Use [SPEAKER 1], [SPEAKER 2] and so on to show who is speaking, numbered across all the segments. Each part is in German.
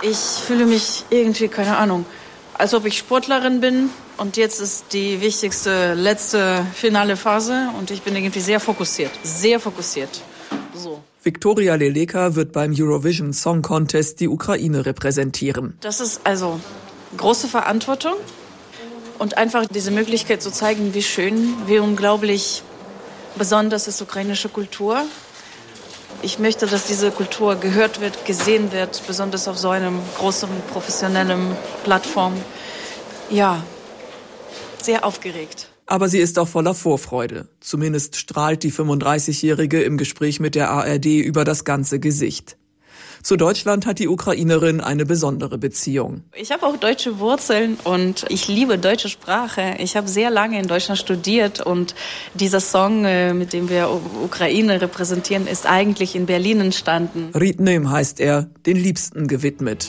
[SPEAKER 1] Ich fühle mich irgendwie, keine Ahnung, als ob ich Sportlerin bin. Und jetzt ist die wichtigste, letzte, finale Phase. Und ich bin irgendwie sehr fokussiert. Sehr fokussiert. So.
[SPEAKER 2] Viktoria Leleka wird beim Eurovision Song Contest die Ukraine repräsentieren.
[SPEAKER 1] Das ist also große Verantwortung. Und einfach diese Möglichkeit zu zeigen, wie schön, wie unglaublich besonders ist ukrainische Kultur. Ich möchte, dass diese Kultur gehört wird, gesehen wird, besonders auf so einem großen, professionellen Plattform. Ja, sehr aufgeregt.
[SPEAKER 2] Aber sie ist auch voller Vorfreude. Zumindest strahlt die 35-Jährige im Gespräch mit der ARD über das ganze Gesicht. Zu Deutschland hat die Ukrainerin eine besondere Beziehung.
[SPEAKER 1] Ich habe auch deutsche Wurzeln und ich liebe deutsche Sprache. Ich habe sehr lange in Deutschland studiert und dieser Song, mit dem wir Ukraine repräsentieren, ist eigentlich in Berlin entstanden.
[SPEAKER 2] Rytnym heißt er, den Liebsten gewidmet.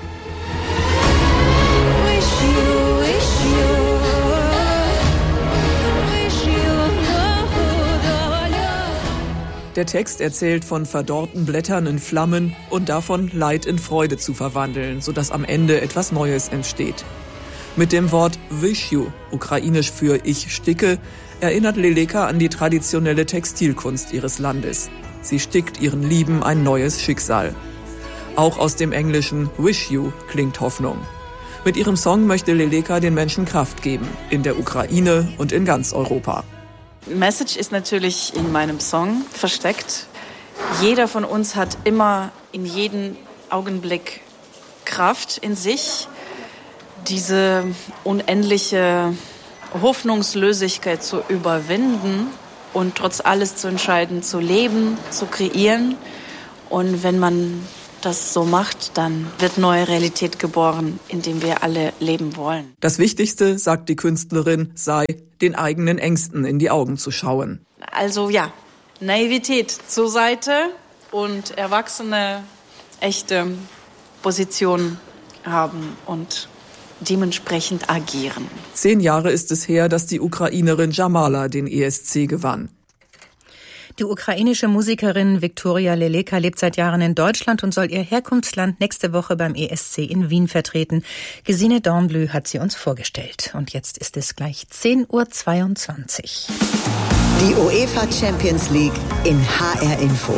[SPEAKER 2] Der Text erzählt von verdorrten Blättern in Flammen und davon, Leid in Freude zu verwandeln, sodass am Ende etwas Neues entsteht. Mit dem Wort Wysyu, ukrainisch für Ich sticke, erinnert Leleka an die traditionelle Textilkunst ihres Landes. Sie stickt ihren Lieben ein neues Schicksal. Auch aus dem englischen Wish You klingt Hoffnung. Mit ihrem Song möchte Leleka den Menschen Kraft geben, in der Ukraine und in ganz Europa.
[SPEAKER 1] Message ist natürlich in meinem Song versteckt. Jeder von uns hat immer in jedem Augenblick Kraft in sich, diese unendliche Hoffnungslosigkeit zu überwinden und trotz alles zu entscheiden, zu leben, zu kreieren. Und wenn man das so macht, dann wird neue Realität geboren, in der wir alle leben wollen.
[SPEAKER 2] Das Wichtigste, sagt die Künstlerin, sei, den eigenen Ängsten in die Augen zu schauen.
[SPEAKER 1] Also ja, Naivität zur Seite und erwachsene, echte Position haben und dementsprechend agieren.
[SPEAKER 2] 10 Jahre ist es her, dass die Ukrainerin Jamala den ESC gewann.
[SPEAKER 3] Die ukrainische Musikerin Viktoria Leleka lebt seit Jahren in Deutschland und soll ihr Herkunftsland nächste Woche beim ESC in Wien vertreten. Gesine Dornblü hat sie uns vorgestellt. Und jetzt ist es gleich 10:22 Uhr.
[SPEAKER 4] Die UEFA Champions League in HR Info.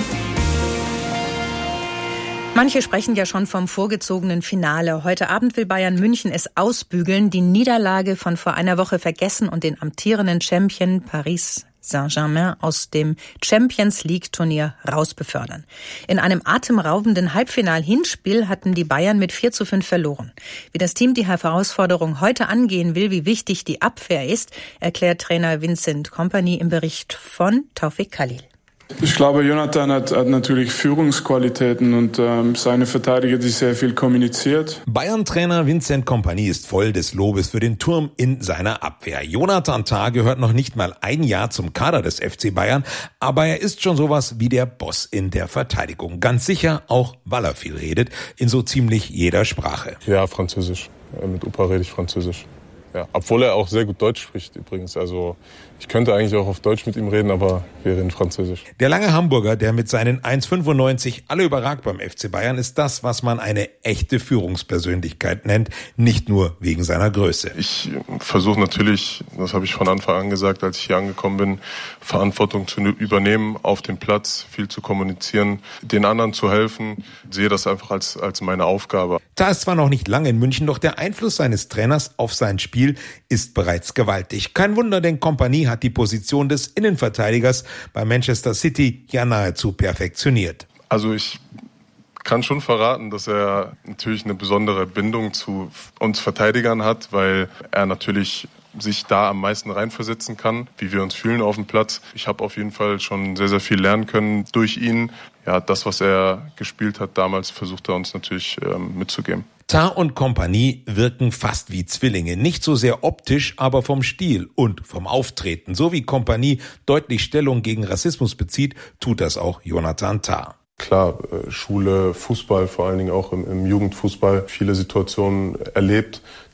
[SPEAKER 3] Manche sprechen ja schon vom vorgezogenen Finale. Heute Abend will Bayern München es ausbügeln, die Niederlage von vor einer Woche vergessen und den amtierenden Champion Paris Saint-Germain aus dem Champions-League-Turnier rausbefördern. In einem atemraubenden Halbfinal-Hinspiel hatten die Bayern mit 4:5 verloren. Wie das Team die Herausforderung heute angehen will, wie wichtig die Abwehr ist, erklärt Trainer Vincent Kompany im Bericht von Taufik Khalil.
[SPEAKER 5] Ich glaube, Jonathan hat natürlich Führungsqualitäten und seine Verteidiger, die sehr viel kommuniziert.
[SPEAKER 6] Bayern-Trainer Vincent Kompany ist voll des Lobes für den Turm in seiner Abwehr. Jonathan Tah gehört noch nicht mal ein Jahr zum Kader des FC Bayern, aber er ist schon sowas wie der Boss in der Verteidigung. Ganz sicher, auch weil er viel redet, in so ziemlich jeder Sprache.
[SPEAKER 7] Ja, Französisch. Mit Opa rede ich Französisch. Ja, obwohl er auch sehr gut Deutsch spricht übrigens. Also ich könnte eigentlich auch auf Deutsch mit ihm reden, aber wir reden Französisch.
[SPEAKER 6] Der lange Hamburger, der mit seinen 1,95 alle überragt beim FC Bayern, ist das, was man eine echte Führungspersönlichkeit nennt, nicht nur wegen seiner Größe.
[SPEAKER 7] Ich versuche natürlich, das habe ich von Anfang an gesagt, als ich hier angekommen bin, Verantwortung zu übernehmen auf dem Platz, viel zu kommunizieren, den anderen zu helfen. Ich sehe das einfach als meine Aufgabe.
[SPEAKER 6] Da ist zwar noch nicht lange in München, doch der Einfluss seines Trainers auf sein Spiel ist bereits gewaltig. Kein Wunder, denn Kompany hat die Position des Innenverteidigers bei Manchester City ja nahezu perfektioniert.
[SPEAKER 7] Also ich kann schon verraten, dass er natürlich eine besondere Bindung zu uns Verteidigern hat, weil er natürlich sich da am meisten reinversetzen kann, wie wir uns fühlen auf dem Platz. Ich habe auf jeden Fall schon sehr, sehr viel lernen können durch ihn. Ja, das, was er gespielt hat damals, versucht er uns natürlich mitzugeben.
[SPEAKER 6] Tah und Kompany wirken fast wie Zwillinge. Nicht so sehr optisch, aber vom Stil und vom Auftreten. So wie Kompany deutlich Stellung gegen Rassismus bezieht, tut das auch Jonathan Tah.
[SPEAKER 7] Klar, Schule, Fußball, vor allen Dingen auch im Jugendfußball, viele Situationen erlebt,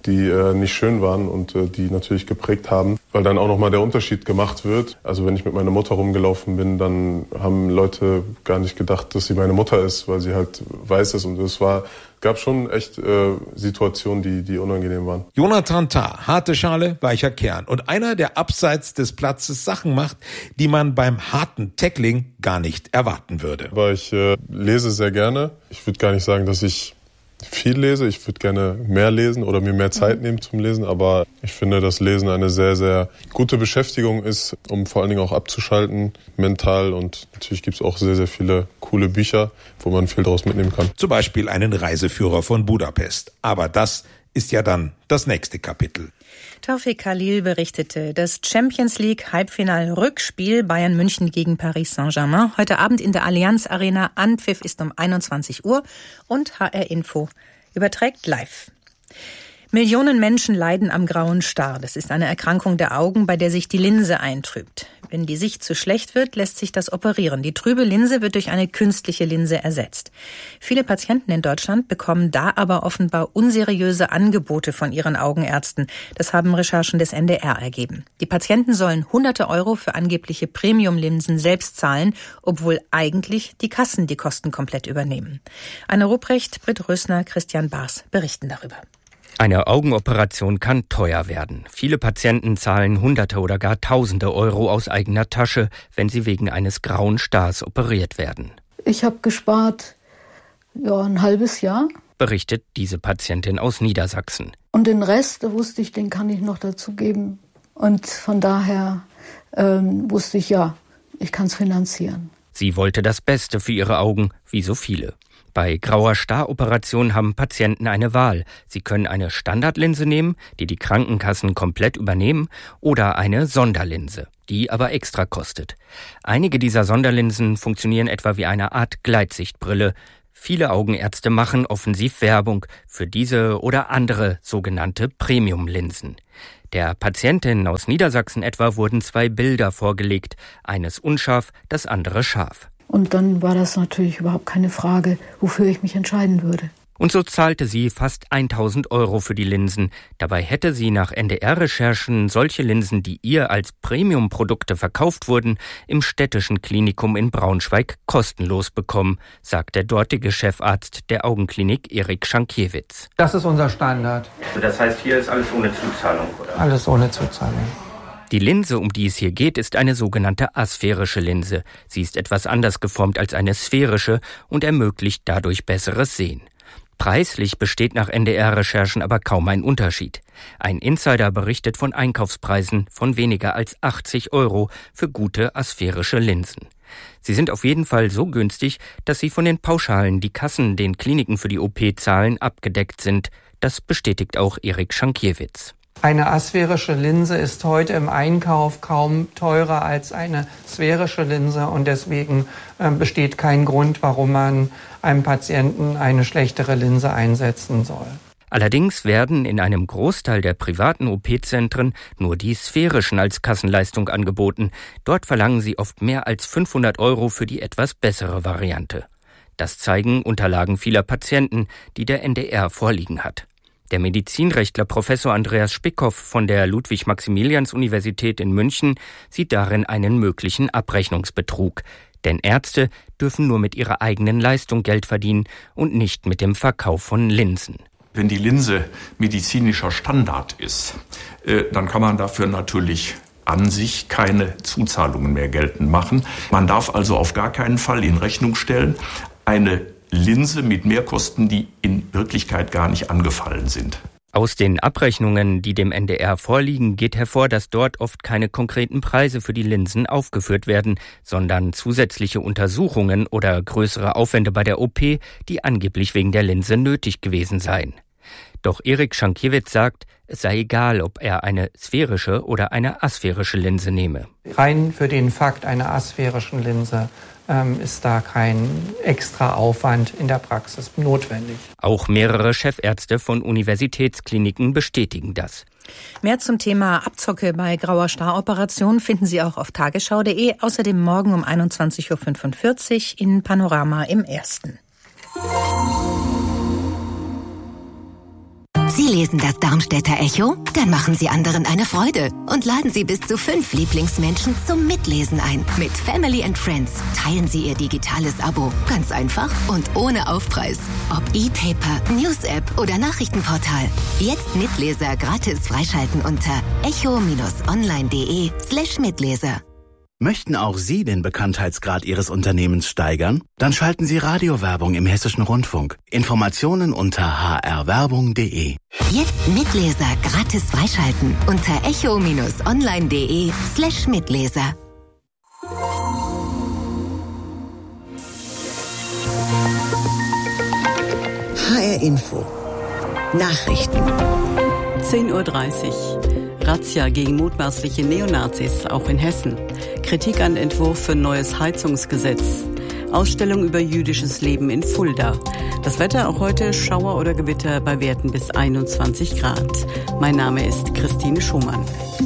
[SPEAKER 7] die nicht schön waren und die natürlich geprägt haben, weil dann auch nochmal der Unterschied gemacht wird. Also wenn ich mit meiner Mutter rumgelaufen bin, dann haben Leute gar nicht gedacht, dass sie meine Mutter ist, weil sie halt weiß ist. Und gab schon echt Situationen, die unangenehm waren.
[SPEAKER 6] Jonathan Tah, harte Schale, weicher Kern und einer, der abseits des Platzes Sachen macht, die man beim harten Tackling gar nicht erwarten würde.
[SPEAKER 7] Aber ich lese sehr gerne. Ich würde gar nicht sagen, dass ich viel lese. Ich würde gerne mehr lesen oder mir mehr Zeit nehmen zum Lesen. Aber ich finde, dass Lesen eine sehr, sehr gute Beschäftigung ist, um vor allen Dingen auch abzuschalten, mental. Und natürlich gibt es auch sehr, sehr viele coole Bücher, wo man viel daraus mitnehmen kann.
[SPEAKER 6] Zum Beispiel einen Reiseführer von Budapest. Aber das ist ja dann das nächste Kapitel.
[SPEAKER 3] Taufik Khalil berichtete, das Champions League Halbfinal-Rückspiel Bayern München gegen Paris Saint-Germain heute Abend in der Allianz Arena. Anpfiff ist um 21 Uhr und HR Info überträgt live. Millionen Menschen leiden am grauen Star. Das ist eine Erkrankung der Augen, bei der sich die Linse eintrübt. Wenn die Sicht zu schlecht wird, lässt sich das operieren. Die trübe Linse wird durch eine künstliche Linse ersetzt. Viele Patienten in Deutschland bekommen da aber offenbar unseriöse Angebote von ihren Augenärzten. Das haben Recherchen des NDR ergeben. Die Patienten sollen hunderte Euro für angebliche Premium-Linsen selbst zahlen, obwohl eigentlich die Kassen die Kosten komplett übernehmen. Anne Rupprecht, Britt Rösner, Christian Baas berichten darüber.
[SPEAKER 8] Eine Augenoperation kann teuer werden. Viele Patienten zahlen Hunderte oder gar Tausende Euro aus eigener Tasche, wenn sie wegen eines grauen Stars operiert werden.
[SPEAKER 9] Ich habe gespart, ein halbes Jahr.
[SPEAKER 8] Berichtet diese Patientin aus Niedersachsen.
[SPEAKER 9] Und den Rest, da wusste ich, den kann ich noch dazu geben. Und von daher wusste ich, ich kann es finanzieren.
[SPEAKER 8] Sie wollte das Beste für ihre Augen, wie so viele. Bei grauer Staroperation haben Patienten eine Wahl. Sie können eine Standardlinse nehmen, die die Krankenkassen komplett übernehmen, oder eine Sonderlinse, die aber extra kostet. Einige dieser Sonderlinsen funktionieren etwa wie eine Art Gleitsichtbrille. Viele Augenärzte machen offensiv Werbung für diese oder andere sogenannte Premium-Linsen. Der Patientin aus Niedersachsen etwa wurden 2 Bilder vorgelegt, eines unscharf, das andere scharf.
[SPEAKER 9] Und dann war das natürlich überhaupt keine Frage, wofür ich mich entscheiden würde.
[SPEAKER 8] Und so zahlte sie fast 1.000 Euro für die Linsen. Dabei hätte sie nach NDR-Recherchen solche Linsen, die ihr als Premium-Produkte verkauft wurden, im Städtischen Klinikum in Braunschweig kostenlos bekommen, sagt der dortige Chefarzt der Augenklinik Erik Schankiewicz.
[SPEAKER 10] Das ist unser Standard.
[SPEAKER 8] Das heißt, hier ist alles ohne Zuzahlung, oder?
[SPEAKER 10] Alles ohne Zuzahlung.
[SPEAKER 8] Die Linse, um die es hier geht, ist eine sogenannte asphärische Linse. Sie ist etwas anders geformt als eine sphärische und ermöglicht dadurch besseres Sehen. Preislich besteht nach NDR-Recherchen aber kaum ein Unterschied. Ein Insider berichtet von Einkaufspreisen von weniger als 80 Euro für gute asphärische Linsen. Sie sind auf jeden Fall so günstig, dass sie von den Pauschalen, die Kassen den Kliniken für die OP zahlen, abgedeckt sind. Das bestätigt auch Erik Schankiewicz.
[SPEAKER 10] Eine asphärische Linse ist heute im Einkauf kaum teurer als eine sphärische Linse und deswegen besteht kein Grund, warum man einem Patienten eine schlechtere Linse einsetzen soll.
[SPEAKER 8] Allerdings werden in einem Großteil der privaten OP-Zentren nur die sphärischen als Kassenleistung angeboten. Dort verlangen sie oft mehr als 500 Euro für die etwas bessere Variante. Das zeigen Unterlagen vieler Patienten, die der NDR vorliegen hat. Der Medizinrechtler Professor Andreas Spickhoff von der Ludwig-Maximilians-Universität in München sieht darin einen möglichen Abrechnungsbetrug. Denn Ärzte dürfen nur mit ihrer eigenen Leistung Geld verdienen und nicht mit dem Verkauf von Linsen.
[SPEAKER 11] Wenn die Linse medizinischer Standard ist, dann kann man dafür natürlich an sich keine Zuzahlungen mehr geltend machen. Man darf also auf gar keinen Fall in Rechnung stellen, eine Linse mit Mehrkosten, die in Wirklichkeit gar nicht angefallen sind.
[SPEAKER 8] Aus den Abrechnungen, die dem NDR vorliegen, geht hervor, dass dort oft keine konkreten Preise für die Linsen aufgeführt werden, sondern zusätzliche Untersuchungen oder größere Aufwände bei der OP, die angeblich wegen der Linse nötig gewesen seien. Doch Erik Schankiewicz sagt, es sei egal, ob er eine sphärische oder eine asphärische Linse nehme.
[SPEAKER 10] Rein für den Fakt einer asphärischen Linse ist da kein extra Aufwand in der Praxis notwendig.
[SPEAKER 8] Auch mehrere Chefärzte von Universitätskliniken bestätigen das.
[SPEAKER 3] Mehr zum Thema Abzocke bei grauer Staroperation finden Sie auch auf tagesschau.de. Außerdem morgen um 21.45 Uhr in Panorama im Ersten.
[SPEAKER 12] Sie lesen das Darmstädter Echo? Dann machen Sie anderen eine Freude und laden Sie bis zu 5 Lieblingsmenschen zum Mitlesen ein. Mit Family and Friends teilen Sie Ihr digitales Abo. Ganz einfach und ohne Aufpreis. Ob E-Paper, News-App oder Nachrichtenportal. Jetzt Mitleser gratis freischalten unter echo-online.de/Mitleser.
[SPEAKER 13] Möchten auch Sie den Bekanntheitsgrad Ihres Unternehmens steigern? Dann schalten Sie Radiowerbung im Hessischen Rundfunk. Informationen unter hrwerbung.de.
[SPEAKER 12] Jetzt Mitleser gratis freischalten unter echo-online.de/Mitleser.
[SPEAKER 4] HR Info. Nachrichten.
[SPEAKER 14] 10:30 Uhr. Razzia gegen mutmaßliche Neonazis, auch in Hessen. Kritik an Entwurf für neues Heizungsgesetz. Ausstellung über jüdisches Leben in Fulda. Das Wetter auch heute Schauer oder Gewitter bei Werten bis 21 Grad. Mein Name ist Christine Schumann.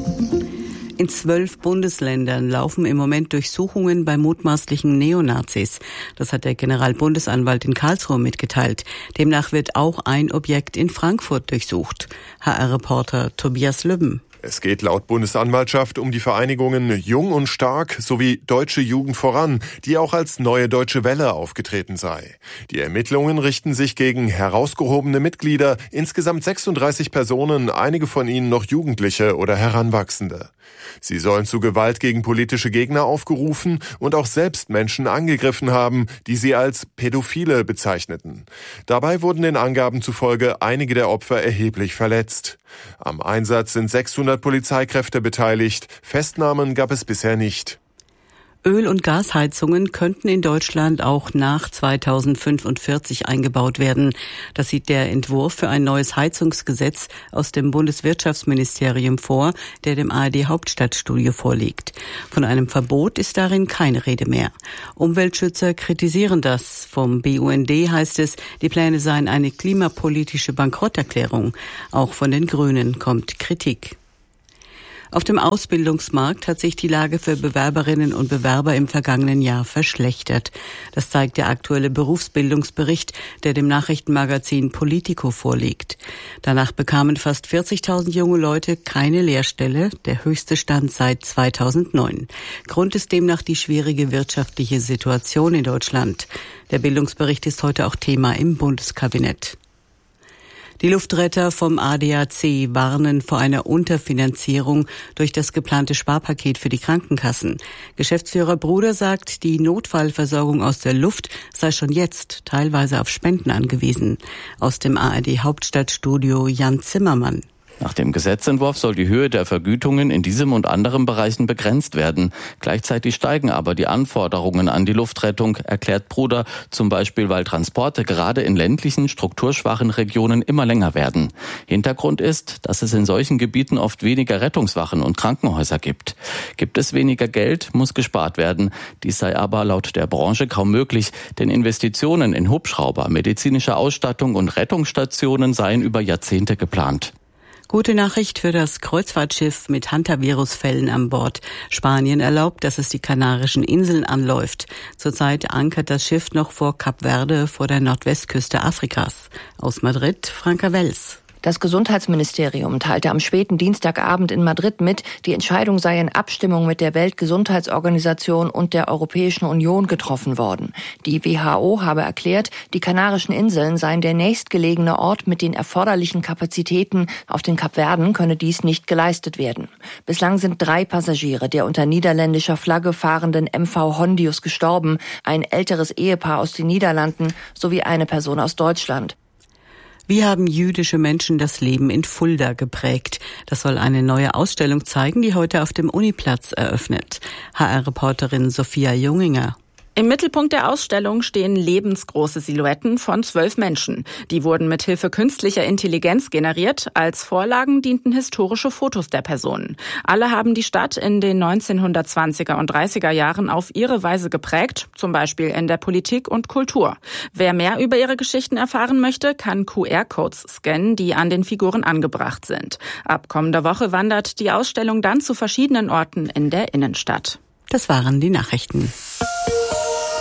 [SPEAKER 14] In 12 Bundesländern laufen im Moment Durchsuchungen bei mutmaßlichen Neonazis. Das hat der Generalbundesanwalt in Karlsruhe mitgeteilt. Demnach wird auch ein Objekt in Frankfurt durchsucht. HR-Reporter Tobias Lübben.
[SPEAKER 15] Es geht laut Bundesanwaltschaft um die Vereinigungen Jung und Stark sowie Deutsche Jugend voran, die auch als Neue Deutsche Welle aufgetreten sei. Die Ermittlungen richten sich gegen herausgehobene Mitglieder, insgesamt 36 Personen, einige von ihnen noch Jugendliche oder Heranwachsende. Sie sollen zu Gewalt gegen politische Gegner aufgerufen und auch selbst Menschen angegriffen haben, die sie als Pädophile bezeichneten. Dabei wurden den Angaben zufolge einige der Opfer erheblich verletzt. Am Einsatz sind 600 Polizeikräfte beteiligt. Festnahmen gab es bisher nicht.
[SPEAKER 14] Öl- und Gasheizungen könnten in Deutschland auch nach 2045 eingebaut werden. Das sieht der Entwurf für ein neues Heizungsgesetz aus dem Bundeswirtschaftsministerium vor, der dem ARD Hauptstadtstudio vorliegt. Von einem Verbot ist darin keine Rede mehr. Umweltschützer kritisieren das. Vom BUND heißt es, die Pläne seien eine klimapolitische Bankrotterklärung. Auch von den Grünen kommt Kritik. Auf dem Ausbildungsmarkt hat sich die Lage für Bewerberinnen und Bewerber im vergangenen Jahr verschlechtert. Das zeigt der aktuelle Berufsbildungsbericht, der dem Nachrichtenmagazin Politico vorliegt. Danach bekamen fast 40.000 junge Leute keine Lehrstelle, der höchste Stand seit 2009. Grund ist demnach die schwierige wirtschaftliche Situation in Deutschland. Der Bildungsbericht ist heute auch Thema im Bundeskabinett. Die Luftretter vom ADAC warnen vor einer Unterfinanzierung durch das geplante Sparpaket für die Krankenkassen. Geschäftsführer Bruder sagt, die Notfallversorgung aus der Luft sei schon jetzt teilweise auf Spenden angewiesen. Aus dem ARD Hauptstadtstudio Jan Zimmermann.
[SPEAKER 16] Nach dem Gesetzentwurf soll die Höhe der Vergütungen in diesem und anderen Bereichen begrenzt werden. Gleichzeitig steigen aber die Anforderungen an die Luftrettung, erklärt Bruder, zum Beispiel weil Transporte gerade in ländlichen, strukturschwachen Regionen immer länger werden. Hintergrund ist, dass es in solchen Gebieten oft weniger Rettungswachen und Krankenhäuser gibt. Gibt es weniger Geld, muss gespart werden. Dies sei aber laut der Branche kaum möglich, denn Investitionen in Hubschrauber, medizinische Ausstattung und Rettungsstationen seien über Jahrzehnte geplant.
[SPEAKER 14] Gute Nachricht für das Kreuzfahrtschiff mit Hantavirus-Fällen an Bord. Spanien erlaubt, dass es die Kanarischen Inseln anläuft. Zurzeit ankert das Schiff noch vor Kap Verde vor der Nordwestküste Afrikas. Aus Madrid, Franka Wels.
[SPEAKER 17] Das Gesundheitsministerium teilte am späten Dienstagabend in Madrid mit, die Entscheidung sei in Abstimmung mit der Weltgesundheitsorganisation und der Europäischen Union getroffen worden. Die WHO habe erklärt, die Kanarischen Inseln seien der nächstgelegene Ort mit den erforderlichen Kapazitäten. Auf den Kapverden könne dies nicht geleistet werden. Bislang sind 3 Passagiere der unter niederländischer Flagge fahrenden MV Hondius gestorben, ein älteres Ehepaar aus den Niederlanden sowie eine Person aus Deutschland.
[SPEAKER 14] Wie haben jüdische Menschen das Leben in Fulda geprägt? Das soll eine neue Ausstellung zeigen, die heute auf dem Uniplatz eröffnet. HR-Reporterin Sophia Junginger.
[SPEAKER 18] Im Mittelpunkt der Ausstellung stehen lebensgroße Silhouetten von 12 Menschen. Die wurden mit Hilfe künstlicher Intelligenz generiert. Als Vorlagen dienten historische Fotos der Personen. Alle haben die Stadt in den 1920er und 30er Jahren auf ihre Weise geprägt, zum Beispiel in der Politik und Kultur. Wer mehr über ihre Geschichten erfahren möchte, kann QR-Codes scannen, die an den Figuren angebracht sind. Ab kommender Woche wandert die Ausstellung dann zu verschiedenen Orten in der Innenstadt.
[SPEAKER 14] Das waren die Nachrichten.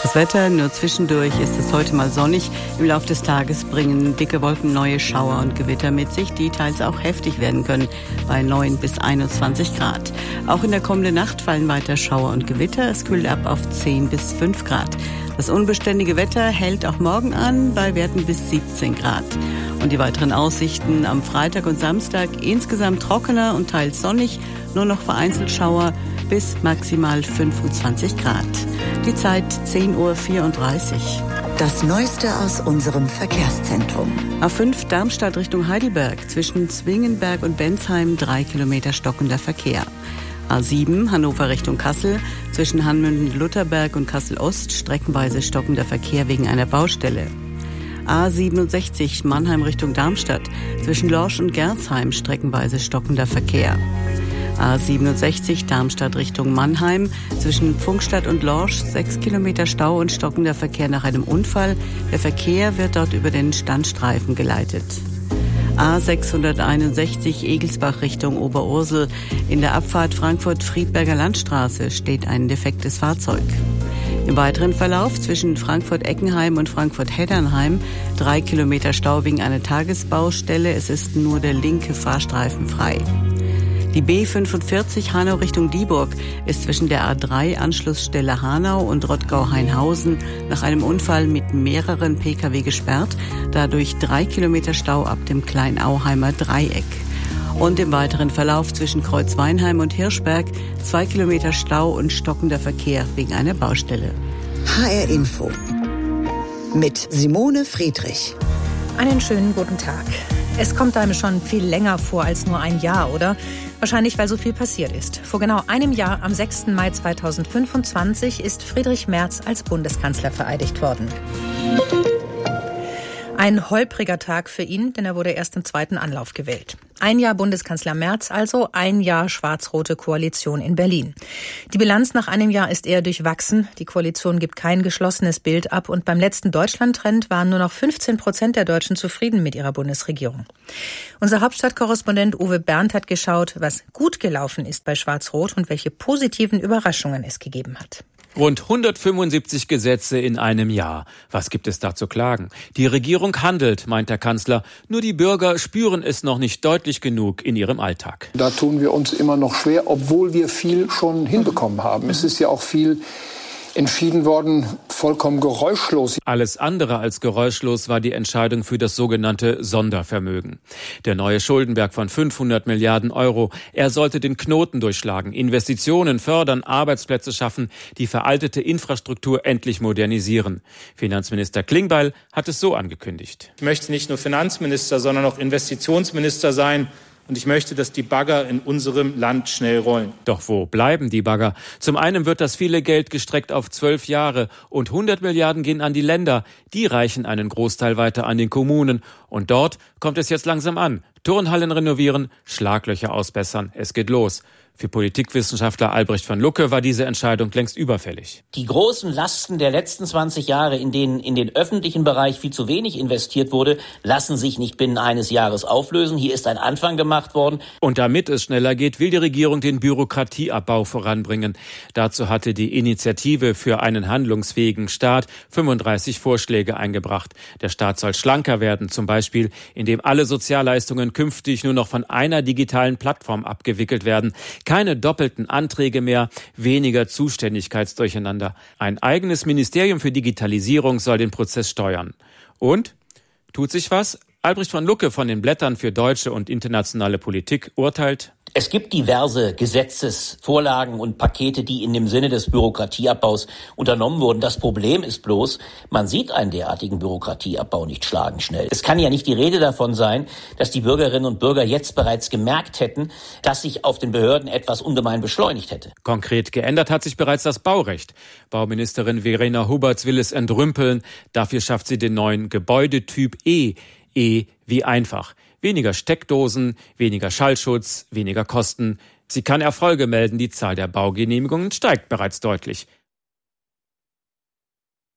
[SPEAKER 14] Das Wetter, nur zwischendurch ist es heute mal sonnig. Im Laufe des Tages bringen dicke Wolken neue Schauer und Gewitter mit sich, die teils auch heftig werden können, bei 9 bis 21 Grad. Auch in der kommenden Nacht fallen weiter Schauer und Gewitter. Es kühlt ab auf 10 bis 5 Grad. Das unbeständige Wetter hält auch morgen an, bei Werten bis 17 Grad. Und die weiteren Aussichten am Freitag und Samstag insgesamt trockener und teils sonnig, nur noch vereinzelt Schauer bis maximal 25 Grad. Die Zeit 10:34 Uhr.
[SPEAKER 4] Das Neueste aus unserem Verkehrszentrum.
[SPEAKER 14] A5 Darmstadt Richtung Heidelberg, zwischen Zwingenberg und Bensheim 3 Kilometer stockender Verkehr. A7 Hannover Richtung Kassel, zwischen Hanmünden-Lutherberg und Kassel-Ost streckenweise stockender Verkehr wegen einer Baustelle. A67 Mannheim Richtung Darmstadt, zwischen Lorsch und Gersheim streckenweise stockender Verkehr. A67 Darmstadt Richtung Mannheim, zwischen Pfungstadt und Lorsch 6 Kilometer Stau und stockender Verkehr nach einem Unfall. Der Verkehr wird dort über den Standstreifen geleitet. A661 Egelsbach Richtung Oberursel. In der Abfahrt Frankfurt-Friedberger Landstraße steht ein defektes Fahrzeug. Im weiteren Verlauf zwischen Frankfurt-Eckenheim und Frankfurt-Heddernheim 3 Kilometer Stau wegen einer Tagesbaustelle. Es ist nur der linke Fahrstreifen frei. Die B45 Hanau Richtung Dieburg ist zwischen der A3 Anschlussstelle Hanau und Rottgau-Hainhausen nach einem Unfall mit mehreren Pkw gesperrt. Dadurch 3 Kilometer Stau ab dem Kleinauheimer Dreieck. Und im weiteren Verlauf zwischen Kreuzweinheim und Hirschberg 2 Kilometer Stau und stockender Verkehr wegen einer Baustelle.
[SPEAKER 4] HR Info mit Simone Friedrich.
[SPEAKER 3] Einen schönen guten Tag. Es kommt einem schon viel länger vor als nur ein Jahr, oder? Wahrscheinlich, weil so viel passiert ist. Vor genau einem Jahr, am 6. Mai 2025, ist Friedrich Merz als Bundeskanzler vereidigt worden. Ein holpriger Tag für ihn, denn er wurde erst im zweiten Anlauf gewählt. Ein Jahr Bundeskanzler Merz, also ein Jahr schwarz-rote Koalition in Berlin. Die Bilanz nach einem Jahr ist eher durchwachsen. Die Koalition gibt kein geschlossenes Bild ab und beim letzten Deutschland-Trend waren nur noch 15% der Deutschen zufrieden mit ihrer Bundesregierung. Unser Hauptstadtkorrespondent Uwe Berndt hat geschaut, was gut gelaufen ist bei Schwarz-Rot und welche positiven Überraschungen es gegeben hat.
[SPEAKER 19] Rund 175 Gesetze in einem Jahr. Was gibt es da zu klagen? Die Regierung handelt, meint der Kanzler. Nur die Bürger spüren es noch nicht deutlich genug in ihrem Alltag.
[SPEAKER 20] Da tun wir uns immer noch schwer, obwohl wir viel schon hinbekommen haben. Es ist ja auch viel entschieden worden, vollkommen geräuschlos.
[SPEAKER 19] Alles andere als geräuschlos war die Entscheidung für das sogenannte Sondervermögen. Der neue Schuldenberg von 500 Milliarden Euro. Er sollte den Knoten durchschlagen, Investitionen fördern, Arbeitsplätze schaffen, die veraltete Infrastruktur endlich modernisieren. Finanzminister Klingbeil hat es so angekündigt.
[SPEAKER 21] Ich möchte nicht nur Finanzminister, sondern auch Investitionsminister sein. Und ich möchte, dass die Bagger in unserem Land schnell rollen.
[SPEAKER 19] Doch wo bleiben die Bagger? Zum einen wird das viele Geld gestreckt auf 12 Jahre und 100 Milliarden gehen an die Länder. Die reichen einen Großteil weiter an den Kommunen. Und dort kommt es jetzt langsam an. Turnhallen renovieren, Schlaglöcher ausbessern. Es geht los. Für Politikwissenschaftler Albrecht von Lucke war diese Entscheidung längst überfällig.
[SPEAKER 22] Die großen Lasten der letzten 20 Jahre, in denen in den öffentlichen Bereich viel zu wenig investiert wurde, lassen sich nicht binnen eines Jahres auflösen. Hier ist ein Anfang gemacht worden.
[SPEAKER 19] Und damit es schneller geht, will die Regierung den Bürokratieabbau voranbringen. Dazu hatte die Initiative für einen handlungsfähigen Staat 35 Vorschläge eingebracht. Der Staat soll schlanker werden, zum Beispiel, indem alle Sozialleistungen künftig nur noch von einer digitalen Plattform abgewickelt werden. Keine doppelten Anträge mehr, weniger Zuständigkeitsdurcheinander. Ein eigenes Ministerium für Digitalisierung soll den Prozess steuern. Und? Tut sich was? Albrecht von Lucke von den Blättern für deutsche und internationale Politik urteilt:
[SPEAKER 22] Es gibt diverse Gesetzesvorlagen und Pakete, die in dem Sinne des Bürokratieabbaus unternommen wurden. Das Problem ist bloß, man sieht einen derartigen Bürokratieabbau nicht schlagenschnell. Es kann ja nicht die Rede davon sein, dass die Bürgerinnen und Bürger jetzt bereits gemerkt hätten, dass sich auf den Behörden etwas ungemein beschleunigt hätte.
[SPEAKER 19] Konkret geändert hat sich bereits das Baurecht. Bauministerin Verena Huberts will es entrümpeln. Dafür schafft sie den neuen Gebäudetyp E. E wie einfach. Weniger Steckdosen, weniger Schallschutz, weniger Kosten. Sie kann Erfolge melden. Die Zahl der Baugenehmigungen steigt bereits deutlich.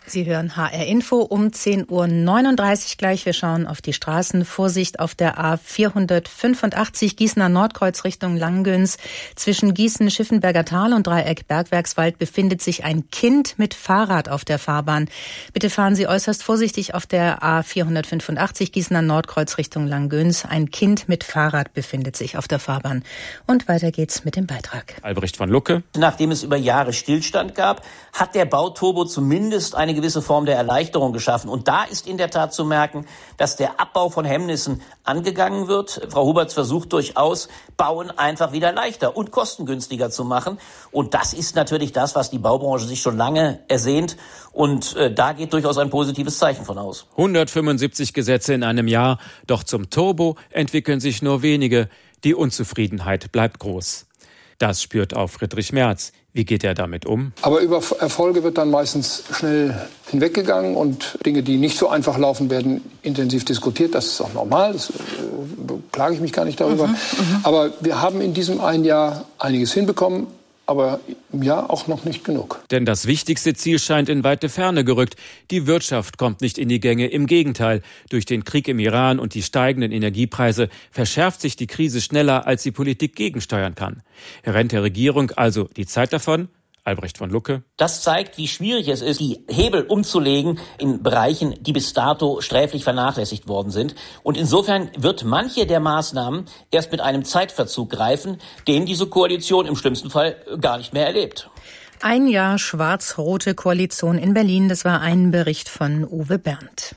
[SPEAKER 3] Sie hören HR Info um 10.39 Uhr gleich. Wir schauen auf die Straßen. Vorsicht auf der A485 Gießener Nordkreuz Richtung Langgöns. Zwischen Gießen, Schiffenberger Tal und Dreieck Bergwerkswald befindet sich ein Kind mit Fahrrad auf der Fahrbahn. Bitte fahren Sie äußerst vorsichtig auf der A485 Gießener Nordkreuz Richtung Langgöns. Ein Kind mit Fahrrad befindet sich auf der Fahrbahn. Und weiter geht's mit dem Beitrag.
[SPEAKER 19] Albrecht von Lucke.
[SPEAKER 22] Nachdem es über Jahre Stillstand gab, hat der Bauturbo zumindest eine gewisse Form der Erleichterung geschaffen. Und da ist in der Tat zu merken, dass der Abbau von Hemmnissen angegangen wird. Frau Huberts versucht durchaus, Bauen einfach wieder leichter und kostengünstiger zu machen. Und das ist natürlich das, was die Baubranche sich schon lange ersehnt. Und da geht durchaus ein positives Zeichen von aus.
[SPEAKER 19] 175 Gesetze in einem Jahr. Doch zum Turbo entwickeln sich nur wenige. Die Unzufriedenheit bleibt groß. Das spürt auch Friedrich Merz. Wie geht er damit um?
[SPEAKER 20] Aber über Erfolge wird dann meistens schnell hinweggegangen und Dinge, die nicht so einfach laufen, werden intensiv diskutiert. Das ist auch normal, das klage ich mich gar nicht darüber. Aber wir haben in diesem einen Jahr einiges hinbekommen, aber ja, auch noch nicht genug.
[SPEAKER 19] Denn das wichtigste Ziel scheint in weite Ferne gerückt. Die Wirtschaft kommt nicht in die Gänge. Im Gegenteil, durch den Krieg im Iran und die steigenden Energiepreise verschärft sich die Krise schneller, als die Politik gegensteuern kann. Rennt der Regierung also die Zeit davon? Albrecht von Lucke.
[SPEAKER 22] Das zeigt, wie schwierig es ist, die Hebel umzulegen in Bereichen, die bis dato sträflich vernachlässigt worden sind. Und insofern wird manche der Maßnahmen erst mit einem Zeitverzug greifen, den diese Koalition im schlimmsten Fall gar nicht mehr erlebt.
[SPEAKER 3] Ein Jahr schwarz-rote Koalition in Berlin. Das war ein Bericht von Uwe Berndt.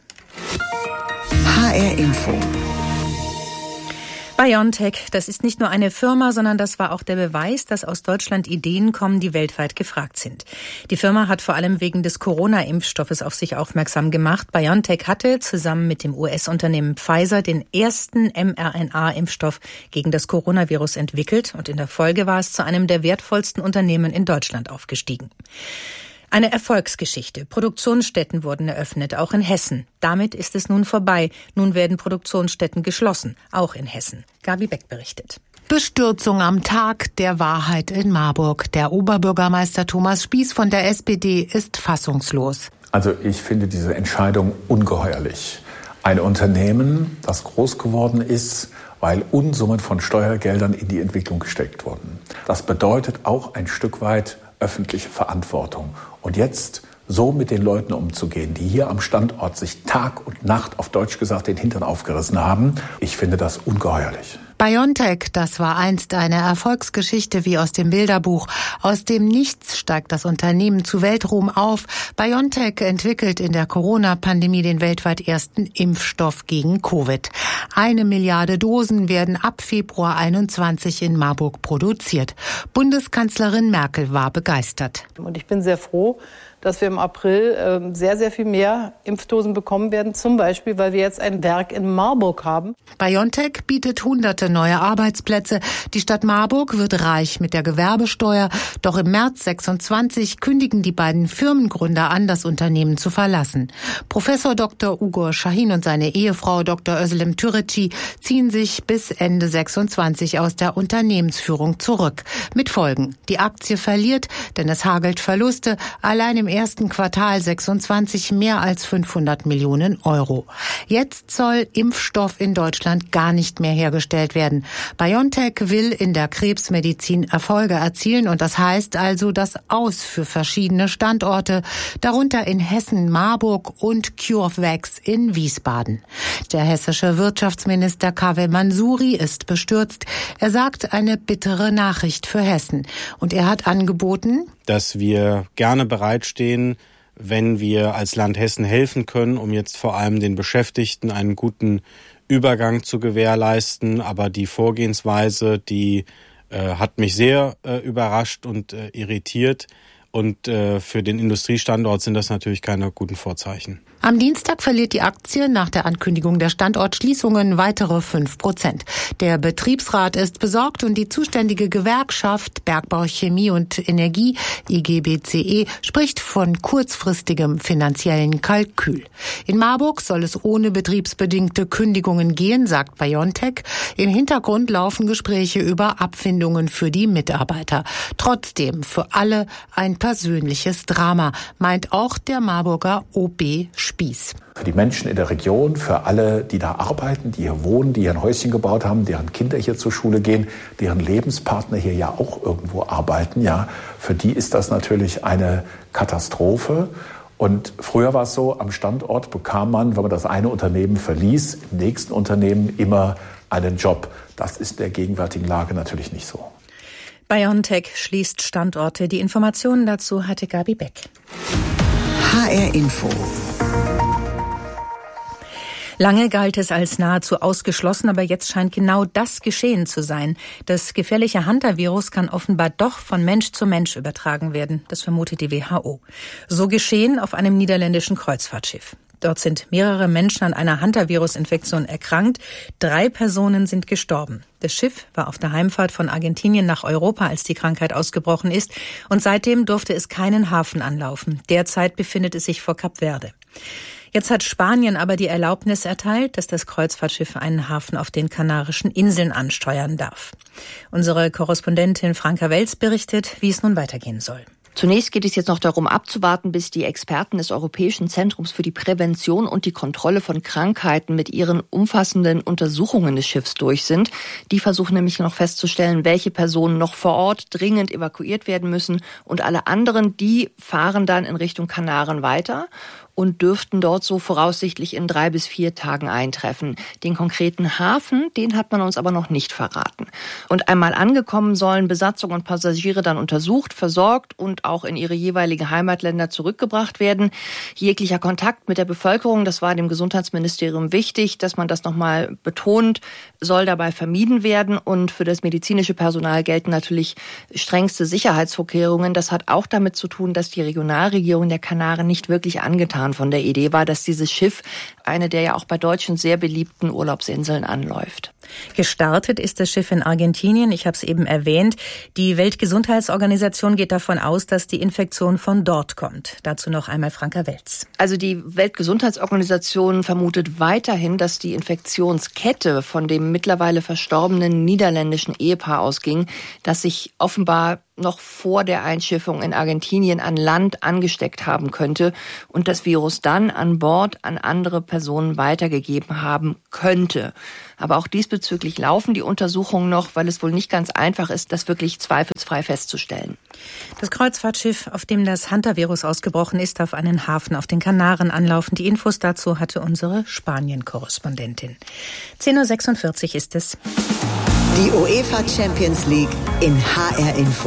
[SPEAKER 4] HR Info.
[SPEAKER 3] BioNTech, das ist nicht nur eine Firma, sondern das war auch der Beweis, dass aus Deutschland Ideen kommen, die weltweit gefragt sind. Die Firma hat vor allem wegen des Corona-Impfstoffes auf sich aufmerksam gemacht. BioNTech hatte zusammen mit dem US-Unternehmen Pfizer den ersten mRNA-Impfstoff gegen das Coronavirus entwickelt und in der Folge war es zu einem der wertvollsten Unternehmen in Deutschland aufgestiegen. Eine Erfolgsgeschichte. Produktionsstätten wurden eröffnet, auch in Hessen. Damit ist es nun vorbei. Nun werden Produktionsstätten geschlossen, auch in Hessen. Gabi Beck berichtet.
[SPEAKER 1] Bestürzung am Tag der Wahrheit in Marburg. Der Oberbürgermeister Thomas Spieß von der SPD ist fassungslos.
[SPEAKER 2] Also ich finde diese Entscheidung ungeheuerlich. Ein Unternehmen, das groß geworden ist, weil Unsummen von Steuergeldern in die Entwicklung gesteckt wurden. Das bedeutet auch ein Stück weit öffentliche Verantwortung. Und jetzt so mit den Leuten umzugehen, die hier am Standort sich Tag und Nacht, auf Deutsch gesagt, den Hintern aufgerissen haben, ich finde das ungeheuerlich.
[SPEAKER 1] BioNTech, das war einst eine Erfolgsgeschichte wie aus dem Bilderbuch. Aus dem Nichts steigt das Unternehmen zu Weltruhm auf. BioNTech entwickelt in der Corona-Pandemie den weltweit ersten Impfstoff gegen Covid. 1 Milliarde Dosen werden ab Februar 2021 in Marburg produziert. Bundeskanzlerin Merkel war begeistert.
[SPEAKER 23] Und ich bin sehr froh, dass wir im April sehr, sehr viel mehr Impfdosen bekommen werden. Zum Beispiel, weil wir jetzt ein Werk in Marburg haben.
[SPEAKER 1] BioNTech bietet hunderte neue Arbeitsplätze. Die Stadt Marburg wird reich mit der Gewerbesteuer. Doch im März 26 kündigen die beiden Firmengründer an, das Unternehmen zu verlassen. Professor Dr. Ugur Şahin und seine Ehefrau Dr. Özlem Türeci ziehen sich bis Ende 26 aus der Unternehmensführung zurück. Mit Folgen. Die Aktie verliert, denn es hagelt Verluste. Allein im ersten Quartal 26 mehr als 500 Millionen Euro. Jetzt soll Impfstoff in Deutschland gar nicht mehr hergestellt werden. BioNTech will in der Krebsmedizin Erfolge erzielen und das heißt also das Aus für verschiedene Standorte, darunter in Hessen, Marburg und CureVac in Wiesbaden. Der hessische Wirtschaftsminister Kaveh Mansuri ist bestürzt. Er sagt eine bittere Nachricht für Hessen. Und er hat angeboten,
[SPEAKER 24] dass wir gerne bereitstehen, wenn wir als Land Hessen helfen können, um jetzt vor allem den Beschäftigten einen guten Übergang zu gewährleisten. Aber die Vorgehensweise, die hat mich sehr überrascht und irritiert. Und für den Industriestandort sind das natürlich keine guten Vorzeichen.
[SPEAKER 1] Am Dienstag verliert die Aktie nach der Ankündigung der Standortschließungen weitere 5%. Der Betriebsrat ist besorgt und die zuständige Gewerkschaft Bergbau, Chemie und Energie, IGBCE, spricht von kurzfristigem finanziellen Kalkül. In Marburg soll es ohne betriebsbedingte Kündigungen gehen, sagt BioNTech. Im Hintergrund laufen Gespräche über Abfindungen für die Mitarbeiter. Trotzdem für alle ein persönliches Drama, meint auch der Marburger OB Spieß.
[SPEAKER 2] Für die Menschen in der Region, für alle, die da arbeiten, die hier wohnen, die hier ein Häuschen gebaut haben, deren Kinder hier zur Schule gehen, deren Lebenspartner hier ja auch irgendwo arbeiten, ja, für die ist das natürlich eine Katastrophe. Und früher war es so, am Standort bekam man, wenn man das eine Unternehmen verließ, im nächsten Unternehmen immer einen Job. Das ist in der gegenwärtigen Lage natürlich nicht so.
[SPEAKER 3] BioNTech schließt Standorte. Die Informationen dazu hatte Gabi Beck.
[SPEAKER 4] HR Info.
[SPEAKER 3] Lange galt es als nahezu ausgeschlossen, aber jetzt scheint genau das geschehen zu sein. Das gefährliche Hantavirus kann offenbar doch von Mensch zu Mensch übertragen werden. Das vermutet die WHO. So geschehen auf einem niederländischen Kreuzfahrtschiff. Dort sind mehrere Menschen an einer Hantavirus-Infektion erkrankt. 3 Personen sind gestorben. Das Schiff war auf der Heimfahrt von Argentinien nach Europa, als die Krankheit ausgebrochen ist. Und seitdem durfte es keinen Hafen anlaufen. Derzeit befindet es sich vor Kap Verde. Jetzt hat Spanien aber die Erlaubnis erteilt, dass das Kreuzfahrtschiff einen Hafen auf den Kanarischen Inseln ansteuern darf. Unsere Korrespondentin Franka Welz berichtet, wie es nun weitergehen soll.
[SPEAKER 17] Zunächst geht es jetzt noch darum abzuwarten, bis die Experten des Europäischen Zentrums für die Prävention und die Kontrolle von Krankheiten mit ihren umfassenden Untersuchungen des Schiffs durch sind. Die versuchen nämlich noch festzustellen, welche Personen noch vor Ort dringend evakuiert werden müssen. Und alle anderen, die fahren dann in Richtung Kanaren weiter und dürften dort so voraussichtlich in 3 bis 4 Tagen eintreffen. Den konkreten Hafen, den hat man uns aber noch nicht verraten. Und einmal angekommen sollen Besatzung und Passagiere dann untersucht, versorgt und auch in ihre jeweiligen Heimatländer zurückgebracht werden. Jeglicher Kontakt mit der Bevölkerung, das war dem Gesundheitsministerium wichtig, dass man das nochmal betont, soll dabei vermieden werden. Und für das medizinische Personal gelten natürlich strengste Sicherheitsvorkehrungen. Das hat auch damit zu tun, dass die Regionalregierung der Kanaren nicht wirklich angetan von der Idee war, dass dieses Schiff eine der ja auch bei Deutschen sehr beliebten Urlaubsinseln anläuft.
[SPEAKER 3] Gestartet ist das Schiff in Argentinien, ich habe es eben erwähnt. Die Weltgesundheitsorganisation geht davon aus, dass die Infektion von dort kommt. Dazu noch einmal Franka Welz.
[SPEAKER 17] Also die Weltgesundheitsorganisation vermutet weiterhin, dass die Infektionskette von dem mittlerweile verstorbenen niederländischen Ehepaar ausging, das sich offenbar noch vor der Einschiffung in Argentinien an Land angesteckt haben könnte und das Virus dann an Bord an andere Personen weitergegeben haben könnte. Aber auch diesbezüglich laufen die Untersuchungen noch, weil es wohl nicht ganz einfach ist, das wirklich zweifelsfrei festzustellen.
[SPEAKER 3] Das Kreuzfahrtschiff, auf dem das Hantavirus ausgebrochen ist, darf einen Hafen auf den Kanaren anlaufen. Die Infos dazu hatte unsere Spanien-Korrespondentin. 10.46 Uhr ist es.
[SPEAKER 4] Die UEFA Champions League in HR Info.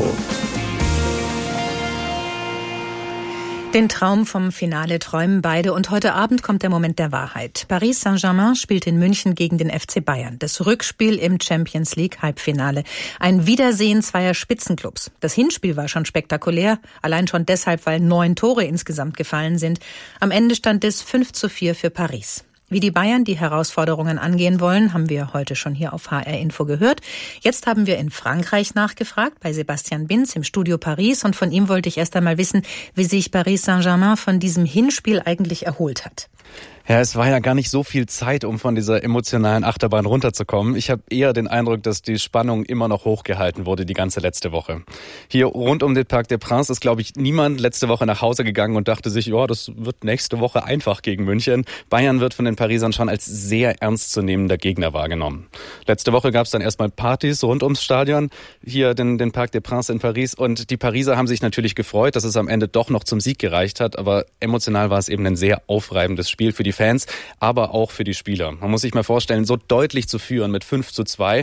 [SPEAKER 3] Den Traum vom Finale träumen beide und heute Abend kommt der Moment der Wahrheit. Paris Saint-Germain spielt in München gegen den FC Bayern. Das Rückspiel im Champions League Halbfinale. Ein Wiedersehen zweier Spitzenclubs. Das Hinspiel war schon spektakulär, allein schon deshalb, weil 9 Tore insgesamt gefallen sind. Am Ende stand es 5:4 für Paris. Wie die Bayern die Herausforderungen angehen wollen, haben wir heute schon hier auf HR Info gehört. Jetzt haben wir in Frankreich nachgefragt, bei Sebastian Binz im Studio Paris. Und von ihm wollte ich erst einmal wissen, wie sich Paris Saint-Germain von diesem Hinspiel eigentlich erholt hat.
[SPEAKER 5] Ja, es war ja gar nicht so viel Zeit, um von dieser emotionalen Achterbahn runterzukommen. Ich habe eher den Eindruck, dass die Spannung immer noch hochgehalten wurde, die ganze letzte Woche. Hier rund um den Parc des Princes ist, glaube ich, niemand letzte Woche nach Hause gegangen und dachte sich, ja, das wird nächste Woche einfach gegen München. Bayern wird von den Parisern schon als sehr ernstzunehmender Gegner wahrgenommen. Letzte Woche gab es dann erstmal Partys rund ums Stadion, hier den Parc des Princes in Paris. Und die Pariser haben sich natürlich gefreut, dass es am Ende doch noch zum Sieg gereicht hat. Aber emotional war es eben ein sehr aufreibendes Spiel für die Fans, aber auch für die Spieler. Man muss sich mal vorstellen, so deutlich zu führen mit 5:2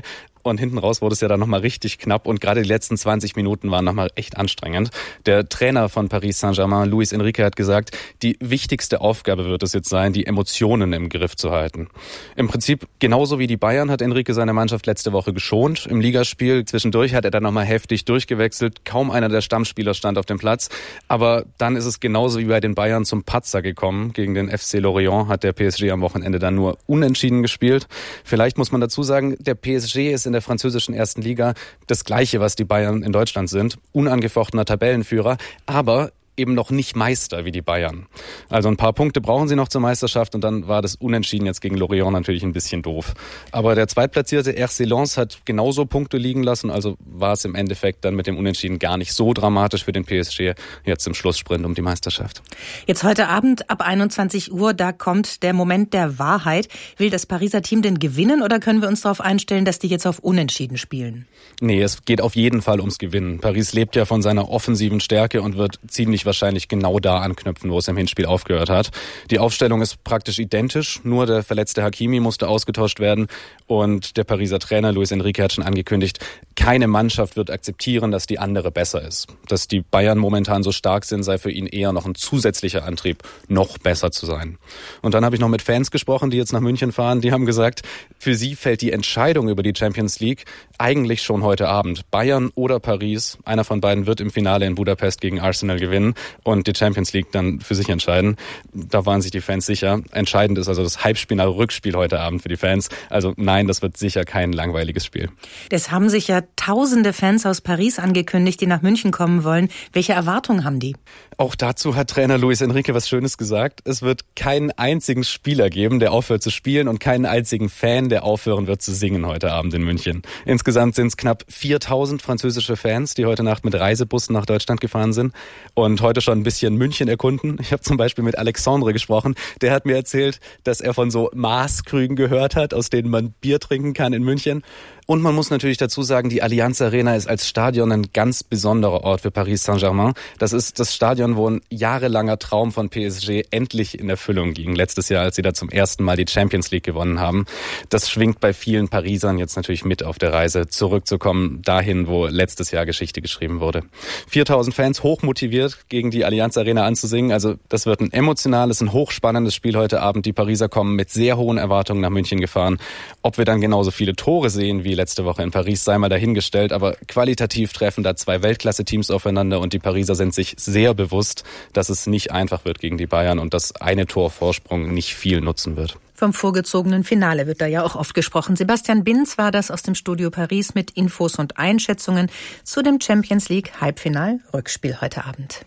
[SPEAKER 5] und hinten raus wurde es ja dann nochmal richtig knapp und gerade die letzten 20 Minuten waren nochmal echt anstrengend. Der Trainer von Paris Saint-Germain, Luis Enrique, hat gesagt, die wichtigste Aufgabe wird es jetzt sein, die Emotionen im Griff zu halten. Im Prinzip genauso wie die Bayern hat Enrique seine Mannschaft letzte Woche geschont. Im Ligaspiel zwischendurch hat er dann nochmal heftig durchgewechselt. Kaum einer der Stammspieler stand auf dem Platz. Aber dann ist es genauso wie bei den Bayern zum Patzer gekommen. Gegen den FC Lorient hat der PSG am Wochenende dann nur unentschieden gespielt. Vielleicht muss man dazu sagen, der PSG ist in der französischen ersten Liga das Gleiche, was die Bayern in Deutschland sind. Unangefochtener Tabellenführer, aber eben noch nicht Meister wie die Bayern. Also ein paar Punkte brauchen sie noch zur Meisterschaft und dann war das Unentschieden jetzt gegen Lorient natürlich ein bisschen doof. Aber der zweitplatzierte RC Lens hat genauso Punkte liegen lassen, also war es im Endeffekt dann mit dem Unentschieden gar nicht so dramatisch für den PSG jetzt im Schlusssprint um die Meisterschaft.
[SPEAKER 3] Jetzt heute Abend ab 21 Uhr, da kommt der Moment der Wahrheit. Will das Pariser Team denn gewinnen oder können wir uns darauf einstellen, dass die jetzt auf Unentschieden spielen?
[SPEAKER 5] Nee, es geht auf jeden Fall ums Gewinnen. Paris lebt ja von seiner offensiven Stärke und wird ziemlich wahrscheinlich genau da anknüpfen, wo es im Hinspiel aufgehört hat. Die Aufstellung ist praktisch identisch, nur der verletzte Hakimi musste ausgetauscht werden und der Pariser Trainer Luis Enrique hat schon angekündigt, keine Mannschaft wird akzeptieren, dass die andere besser ist. Dass die Bayern momentan so stark sind, sei für ihn eher noch ein zusätzlicher Antrieb, noch besser zu sein. Und dann habe ich noch mit Fans gesprochen, die jetzt nach München fahren, die haben gesagt, für sie fällt die Entscheidung über die Champions League eigentlich schon heute Abend. Bayern oder Paris, einer von beiden wird im Finale in Budapest gegen Arsenal gewinnen und die Champions League dann für sich entscheiden. Da waren sich die Fans sicher. Entscheidend ist also das Halbfinale-Rückspiel heute Abend für die Fans. Also nein, das wird sicher kein langweiliges Spiel.
[SPEAKER 3] Das haben sich ja tausende Fans aus Paris angekündigt, die nach München kommen wollen. Welche Erwartungen haben die?
[SPEAKER 5] Auch dazu hat Trainer Luis Enrique was Schönes gesagt. Es wird keinen einzigen Spieler geben, der aufhört zu spielen und keinen einzigen Fan, der aufhören wird zu singen heute Abend in München. Insgesamt sind es knapp 4.000 französische Fans, die heute Nacht mit Reisebussen nach Deutschland gefahren sind und heute schon ein bisschen München erkunden. Ich habe zum Beispiel mit Alexandre gesprochen. Der hat mir erzählt, dass er von so Maßkrügen gehört hat, aus denen man Bier trinken kann in München. Und man muss natürlich dazu sagen, die Allianz Arena ist als Stadion ein ganz besonderer Ort für Paris Saint-Germain. Das ist das Stadion, wo ein jahrelanger Traum von PSG endlich in Erfüllung ging. Letztes Jahr, als sie da zum ersten Mal die Champions League gewonnen haben. Das schwingt bei vielen Parisern jetzt natürlich mit auf der Reise, zurückzukommen dahin, wo letztes Jahr Geschichte geschrieben wurde. 4.000 Fans hochmotiviert gegen die Allianz Arena anzusingen. Also das wird ein emotionales, ein hochspannendes Spiel heute Abend. Die Pariser kommen mit sehr hohen Erwartungen nach München gefahren. Ob wir dann genauso viele Tore sehen wie letzte Woche in Paris, sei mal dahingestellt, aber qualitativ treffen da zwei Weltklasse-Teams aufeinander und die Pariser sind sich sehr bewusst, dass es nicht einfach wird gegen die Bayern und dass eine Torvorsprung nicht viel nutzen wird.
[SPEAKER 3] Vom vorgezogenen Finale wird da ja auch oft gesprochen. Sebastian Binz war das aus dem Studio Paris mit Infos und Einschätzungen zu dem Champions League Halbfinal-Rückspiel heute Abend.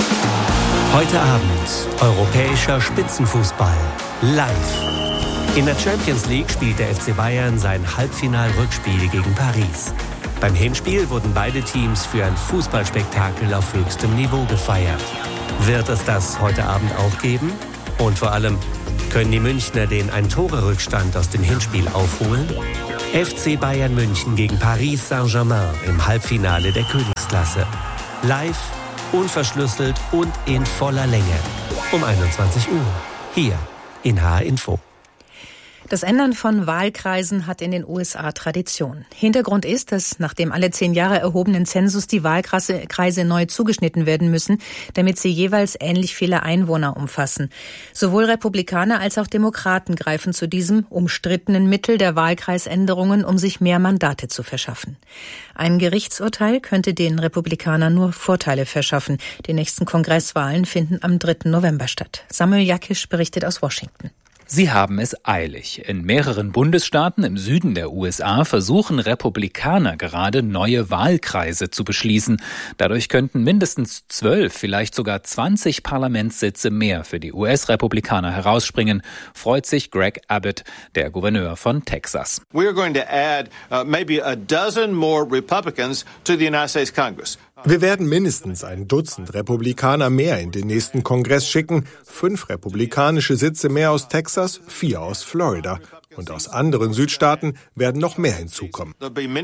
[SPEAKER 6] Heute Abend europäischer Spitzenfußball live. In der Champions League spielt der FC Bayern sein Halbfinal-Rückspiel gegen Paris. Beim Hinspiel wurden beide Teams für ein Fußballspektakel auf höchstem Niveau gefeiert. Wird es das heute Abend auch geben? Und vor allem, können die Münchner den Ein-Tore-Rückstand aus dem Hinspiel aufholen? FC Bayern München gegen Paris Saint-Germain im Halbfinale der Königsklasse. Live, unverschlüsselt und in voller Länge. Um 21 Uhr. Hier in HR Info.
[SPEAKER 3] Das Ändern von Wahlkreisen hat in den USA Tradition. Hintergrund ist, dass nach dem alle 10 Jahre erhobenen Zensus die Wahlkreise neu zugeschnitten werden müssen, damit sie jeweils ähnlich viele Einwohner umfassen. Sowohl Republikaner als auch Demokraten greifen zu diesem umstrittenen Mittel der Wahlkreisänderungen, um sich mehr Mandate zu verschaffen. Ein Gerichtsurteil könnte den Republikanern nur Vorteile verschaffen. Die nächsten Kongresswahlen finden am 3. November statt. Samuel Jakisch berichtet aus Washington.
[SPEAKER 7] Sie haben es eilig. In mehreren Bundesstaaten im Süden der USA versuchen Republikaner gerade neue Wahlkreise zu beschließen. Dadurch könnten mindestens 12, vielleicht sogar 20 Parlamentssitze mehr für die US-Republikaner herausspringen, freut sich Greg Abbott, der Gouverneur von Texas.
[SPEAKER 9] We are going to add maybe a dozen more Republicans to the United States Congress.
[SPEAKER 11] Wir werden mindestens ein Dutzend Republikaner mehr in den nächsten Kongress schicken, 5 republikanische Sitze mehr aus Texas, 4 aus Florida. Und aus anderen Südstaaten werden noch mehr hinzukommen.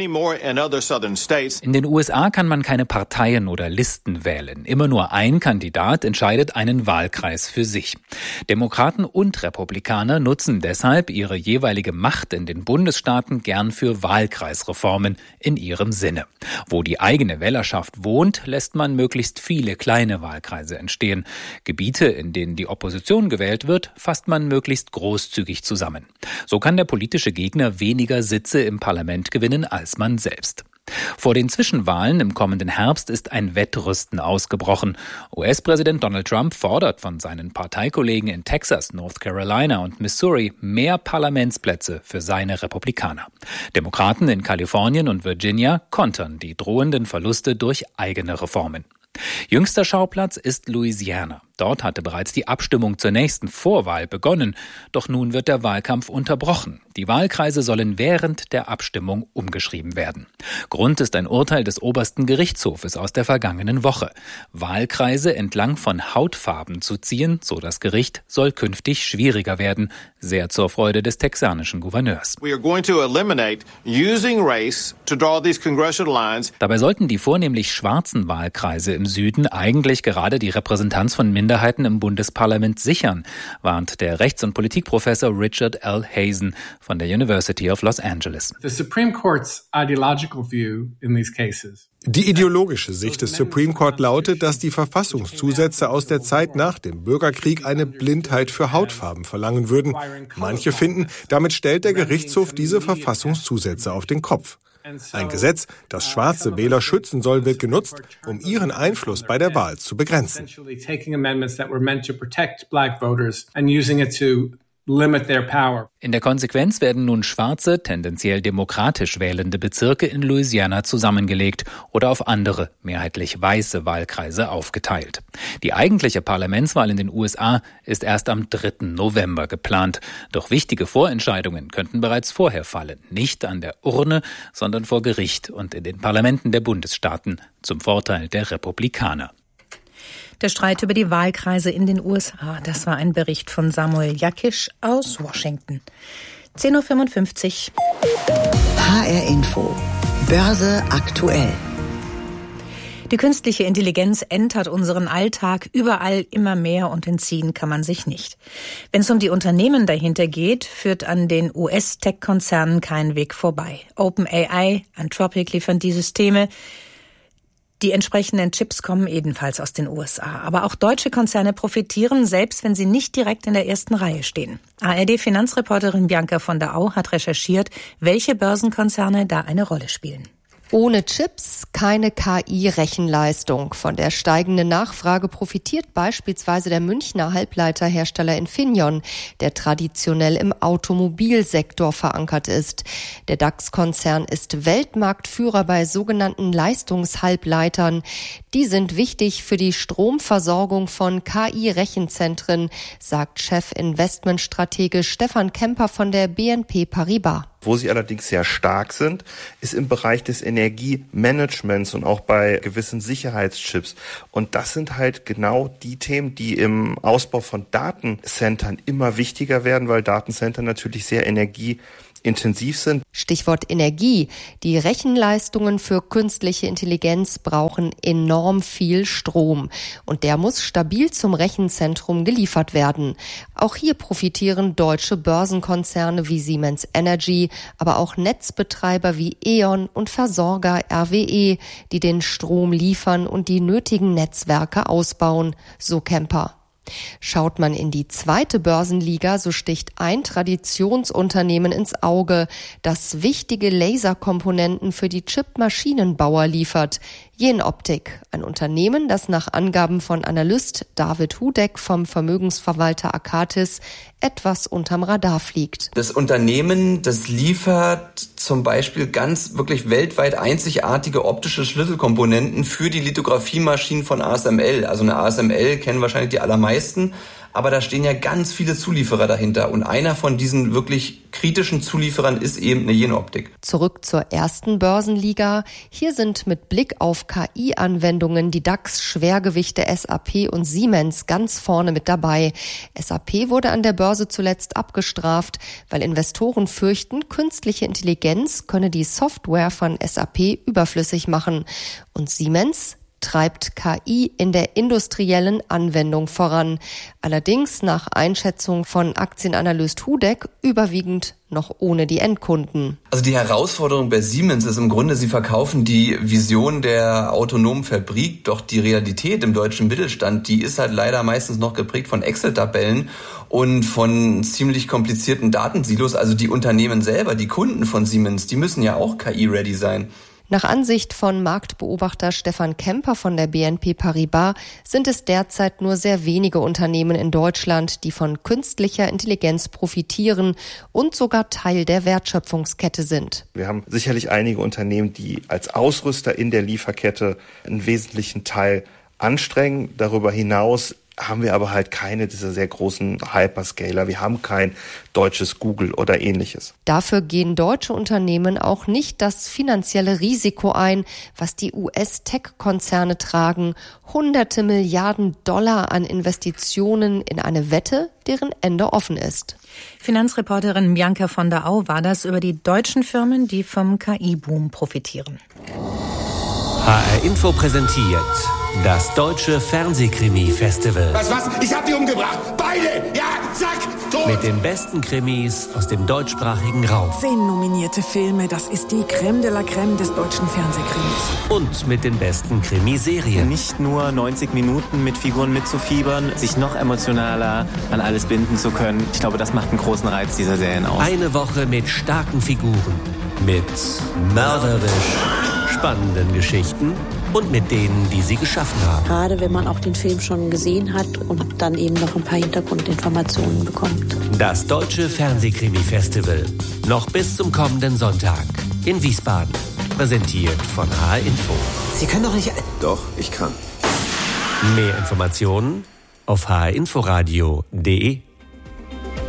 [SPEAKER 7] In den USA kann man keine Parteien oder Listen wählen. Immer nur ein Kandidat entscheidet einen Wahlkreis für sich. Demokraten und Republikaner nutzen deshalb ihre jeweilige Macht in den Bundesstaaten gern für Wahlkreisreformen in ihrem Sinne. Wo die eigene Wählerschaft wohnt, lässt man möglichst viele kleine Wahlkreise entstehen. Gebiete, in denen die Opposition gewählt wird, fasst man möglichst großzügig zusammen. So kann der politische Gegner weniger Sitze im Parlament gewinnen als man selbst. Vor den Zwischenwahlen im kommenden Herbst ist ein Wettrüsten ausgebrochen. US-Präsident Donald Trump fordert von seinen Parteikollegen in Texas, North Carolina und Missouri mehr Parlamentsplätze für seine Republikaner. Demokraten in Kalifornien und Virginia kontern die drohenden Verluste durch eigene Reformen. Jüngster Schauplatz ist Louisiana. Dort hatte bereits die Abstimmung zur nächsten Vorwahl begonnen. Doch nun wird der Wahlkampf unterbrochen. Die Wahlkreise sollen während der Abstimmung umgeschrieben werden. Grund ist ein Urteil des obersten Gerichtshofes aus der vergangenen Woche. Wahlkreise entlang von Hautfarben zu ziehen, so das Gericht, soll künftig schwieriger werden. Sehr zur Freude des texanischen Gouverneurs. Dabei sollten die vornehmlich schwarzen Wahlkreise im Süden eigentlich gerade die Repräsentanz von Minderheiten im Bundesparlament sichern, warnt der Rechts- und Politikprofessor Richard L. Hazen von der University of Los Angeles.
[SPEAKER 11] Die ideologische Sicht des Supreme Court lautet, dass die Verfassungszusätze aus der Zeit nach dem Bürgerkrieg eine Blindheit für Hautfarben verlangen würden. Manche finden, damit stellt der Gerichtshof diese Verfassungszusätze auf den Kopf. Ein Gesetz, das schwarze Wähler schützen soll, wird genutzt, um ihren Einfluss bei der Wahl zu begrenzen.
[SPEAKER 7] In der Konsequenz werden nun schwarze, tendenziell demokratisch wählende Bezirke in Louisiana zusammengelegt oder auf andere, mehrheitlich weiße Wahlkreise aufgeteilt. Die eigentliche Parlamentswahl in den USA ist erst am 3. November geplant. Doch wichtige Vorentscheidungen könnten bereits vorher fallen. Nicht an der Urne, sondern vor Gericht und in den Parlamenten der Bundesstaaten zum Vorteil der Republikaner.
[SPEAKER 3] Der Streit über die Wahlkreise in den USA, das war ein Bericht von Samuel Jakisch aus Washington. 10.55 Uhr.
[SPEAKER 4] HR Info. Börse aktuell.
[SPEAKER 3] Die künstliche Intelligenz entert unseren Alltag überall immer mehr und entziehen kann man sich nicht. Wenn es um die Unternehmen dahinter geht, führt an den US-Tech-Konzernen kein Weg vorbei. OpenAI, Anthropic liefern die Systeme. Die entsprechenden Chips kommen ebenfalls aus den USA. Aber auch deutsche Konzerne profitieren, selbst wenn sie nicht direkt in der ersten Reihe stehen. ARD-Finanzreporterin Bianca von der Au hat recherchiert, welche Börsenkonzerne da eine Rolle spielen.
[SPEAKER 8] Ohne Chips keine KI-Rechenleistung. Von der steigenden Nachfrage profitiert beispielsweise der Münchner Halbleiterhersteller Infineon, der traditionell im Automobilsektor verankert ist. Der DAX-Konzern ist Weltmarktführer bei sogenannten Leistungshalbleitern. Die sind wichtig für die Stromversorgung von KI-Rechenzentren, sagt Chef-Investmentstratege Stefan Kemper von der BNP Paribas.
[SPEAKER 10] Wo sie allerdings sehr stark sind, ist im Bereich des Energiemanagements und auch bei gewissen Sicherheitschips. Und das sind halt genau die Themen, die im Ausbau von Datencentern immer wichtiger werden, weil Datencenter natürlich sehr energieintensiv sind.
[SPEAKER 8] Stichwort Energie. Die Rechenleistungen für künstliche Intelligenz brauchen enorm viel Strom. Und der muss stabil zum Rechenzentrum geliefert werden. Auch hier profitieren deutsche Börsenkonzerne wie Siemens Energy, aber auch Netzbetreiber wie E.ON und Versorger RWE, die den Strom liefern und die nötigen Netzwerke ausbauen, so Kemper. Schaut man in die zweite Börsenliga, so sticht ein Traditionsunternehmen ins Auge, das wichtige Laserkomponenten für die Chipmaschinenbauer liefert. Jenoptik, ein Unternehmen, das nach Angaben von Analyst David Hudeck vom Vermögensverwalter Akatis etwas unterm Radar fliegt.
[SPEAKER 12] Das Unternehmen, das liefert zum Beispiel ganz wirklich weltweit einzigartige optische Schlüsselkomponenten für die Lithografiemaschinen von ASML. Also eine ASML kennen wahrscheinlich die allermeisten. aber da stehen ja ganz viele Zulieferer dahinter und einer von diesen wirklich kritischen Zulieferern ist eben eine Jenoptik.
[SPEAKER 8] Zurück zur ersten Börsenliga. Hier sind mit Blick auf KI-Anwendungen die DAX-Schwergewichte SAP und Siemens ganz vorne mit dabei. SAP wurde an der Börse zuletzt abgestraft, weil Investoren fürchten, künstliche Intelligenz könne die Software von SAP überflüssig machen. Und Siemens treibt KI in der industriellen Anwendung voran. Allerdings nach Einschätzung von Aktienanalyst Hudeck überwiegend noch ohne die Endkunden.
[SPEAKER 12] Also die Herausforderung bei Siemens ist im Grunde, sie verkaufen die Vision der autonomen Fabrik, doch die Realität im deutschen Mittelstand, die ist halt leider meistens noch geprägt von Excel-Tabellen und von ziemlich komplizierten Datensilos. Also die Unternehmen selber, die Kunden von Siemens, die müssen ja auch KI-ready sein.
[SPEAKER 8] Nach Ansicht von Marktbeobachter Stefan Kemper von der BNP Paribas sind es derzeit nur sehr wenige Unternehmen in Deutschland, die von künstlicher Intelligenz profitieren und sogar Teil der Wertschöpfungskette sind.
[SPEAKER 10] Wir haben sicherlich einige Unternehmen, die als Ausrüster in der Lieferkette einen wesentlichen Teil anstrengen. Darüber hinaus haben wir aber halt keine dieser sehr großen Hyperscaler. Wir haben kein deutsches Google oder ähnliches.
[SPEAKER 8] Dafür gehen deutsche Unternehmen auch nicht das finanzielle Risiko ein, was die US-Tech-Konzerne tragen. Hunderte Milliarden Dollar an Investitionen in eine Wette, deren Ende offen ist.
[SPEAKER 3] Finanzreporterin Bianca von der Au war das über die deutschen Firmen, die vom KI-Boom profitieren.
[SPEAKER 6] HR Info präsentiert das Deutsche Fernsehkrimi-Festival.
[SPEAKER 13] Was? Ich hab die umgebracht! Beide! Ja, zack! Tot!
[SPEAKER 6] Mit den besten Krimis aus dem deutschsprachigen Raum.
[SPEAKER 15] 10 nominierte Filme, das ist die Crème de la Crème des deutschen Fernsehkrimis.
[SPEAKER 6] Und mit den besten Krimiserien.
[SPEAKER 16] Nicht nur 90 Minuten mit Figuren mitzufiebern, sich noch emotionaler an alles binden zu können. Ich glaube, das macht einen großen Reiz dieser Serien aus.
[SPEAKER 6] Eine Woche mit starken Figuren, mit mörderisch spannenden Geschichten und mit denen, die sie geschaffen haben.
[SPEAKER 18] Gerade wenn man auch den Film schon gesehen hat und dann eben noch ein paar Hintergrundinformationen bekommt.
[SPEAKER 6] Das Deutsche Fernsehkrimi-Festival. Noch bis zum kommenden Sonntag in Wiesbaden. Präsentiert von HR Info.
[SPEAKER 18] Sie können doch nicht...
[SPEAKER 25] Doch, ich kann.
[SPEAKER 6] Mehr Informationen auf hrinforadio.de.